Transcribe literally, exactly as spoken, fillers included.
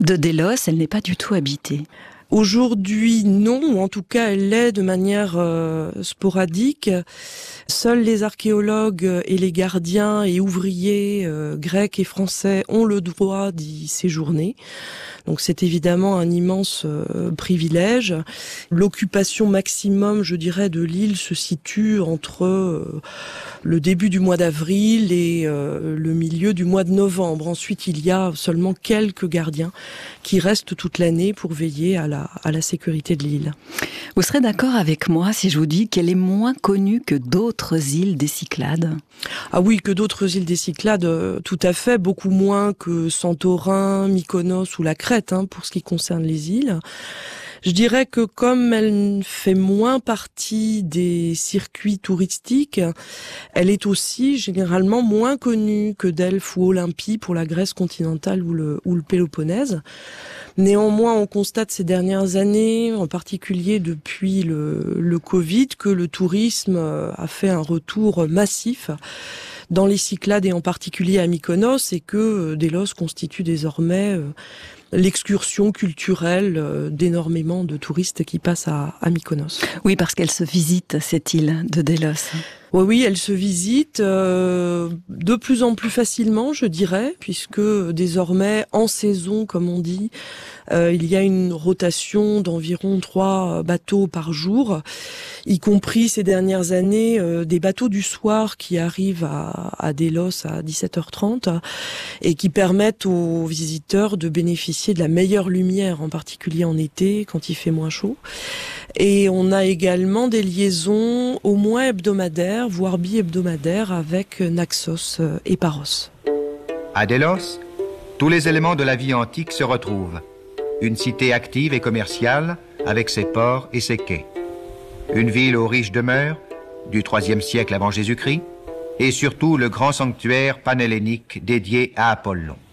de Délos, elle n'est pas du tout habitée. Aujourd'hui, non, ou en tout cas, elle l'est de manière euh, sporadique. Seuls les archéologues et les gardiens et ouvriers euh, grecs et français ont le droit d'y séjourner. Donc c'est évidemment un immense euh, privilège. L'occupation maximum, je dirais, de l'île se situe entre euh, le début du mois d'avril et euh, le milieu du mois de novembre. Ensuite, il y a seulement quelques gardiens qui restent toute l'année pour veiller à la, à la sécurité de l'île. Vous serez d'accord avec moi si je vous dis qu'elle est moins connue que d'autres îles des Cyclades ? Ah oui, que d'autres îles des Cyclades, euh, tout à fait, beaucoup moins que Santorin, Mykonos ou la Crète, hein, pour ce qui concerne les îles. Je dirais que comme elle fait moins partie des circuits touristiques, elle est aussi généralement moins connue que Delphes ou Olympie pour la Grèce continentale ou le, ou le Péloponnèse. Néanmoins, on constate ces dernières années, en particulier depuis le, le Covid, que le tourisme a fait un retour massif dans les Cyclades et en particulier à Mykonos, et que Délos constitue désormais l'excursion culturelle d'énormément de touristes qui passent à, à Mykonos. Oui, parce qu'elle se visite, cette île de Délos. Oui, oui, elle se visite euh, de plus en plus facilement, je dirais, puisque désormais, en saison, comme on dit, euh, il y a une rotation d'environ trois bateaux par jour, y compris ces dernières années, euh, des bateaux du soir qui arrivent à, à Délos à dix-sept heures trente et qui permettent aux visiteurs de bénéficier de la meilleure lumière, en particulier en été, quand il fait moins chaud. Et on a également des liaisons au moins hebdomadaires, voire bi-hebdomadaires, avec Naxos et Paros. À Délos, tous les éléments de la vie antique se retrouvent. Une cité active et commerciale, avec ses ports et ses quais. Une ville aux riches demeures, du troisième siècle avant Jésus-Christ, et surtout le grand sanctuaire panhellénique dédié à Apollon.